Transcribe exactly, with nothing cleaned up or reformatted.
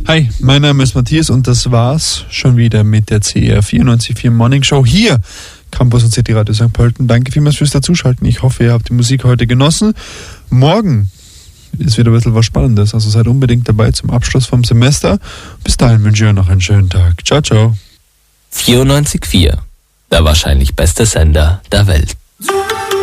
Hi, mein Name ist Matthias und das war's schon wieder mit der C R vierundneunzig Komma vier Morning Show hier, Campus und City Radio Sankt Pölten. Danke vielmals fürs Dazuschalten. Ich hoffe, ihr habt die Musik heute genossen. Morgen ist wieder ein bisschen was Spannendes, also seid unbedingt dabei zum Abschluss vom Semester. Bis dahin wünsche ich euch noch einen schönen Tag. Ciao, ciao. vierundneunzig Komma vier, der wahrscheinlich beste Sender der Welt.